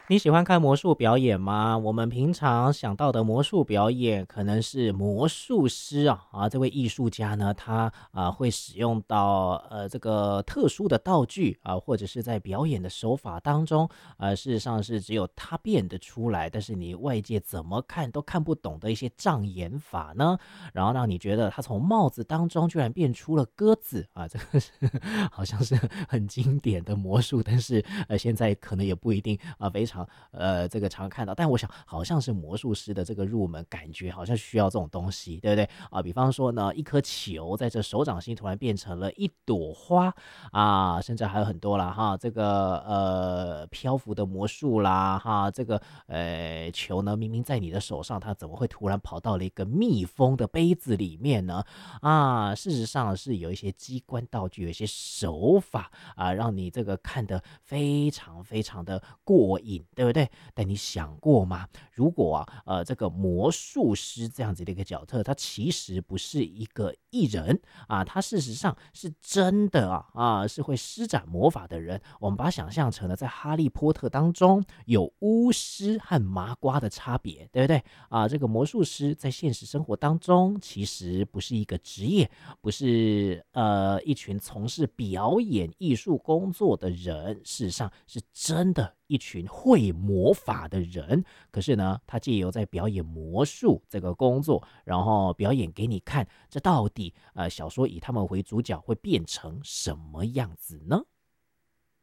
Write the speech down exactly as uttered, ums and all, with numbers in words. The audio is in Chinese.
你喜欢看魔术表演吗？我们平常想到的魔术表演，可能是魔术师啊啊，这位艺术家呢，他啊会使用到呃这个特殊的道具啊，或者是在表演的手法当中，呃，事实上是只有他变得出来，但是你外界怎么看都看不懂的一些障眼法呢？然后让你觉得他从帽子当中居然变出了鸽子啊，这个是好像是很经典的魔术，但是呃现在可能也不一定啊、非常呃这个常看到，但我想好像是魔术师的这个入门，感觉好像需要这种东西，对不对啊？比方说呢，一颗球在这手掌心突然变成了一朵花啊，甚至还有很多啦哈，这个呃漂浮的魔术啦哈，这个呃球呢明明在你的手上，它怎么会突然跑到了一个密封的杯子里面呢？啊，事实上是有一些机关道具，有一些手法啊，让你这个看得非常非常的过瘾，对不对？但你想过吗？如果啊，呃，这个魔术师这样子的一个角色，他其实不是一个艺人啊，他事实上是真的啊啊，是会施展魔法的人。我们把它想象成了在《哈利波特》当中有巫师和麻瓜的差别，对不对？啊，这个魔术师在现实生活当中其实不是一个职业，不是呃一群从事表演艺术工作的人，事实上是真的一群会魔法的人。可是呢，他借由在表演魔术这个工作，然后表演给你看，这到底呃小说以他们为主角会变成什么样子呢？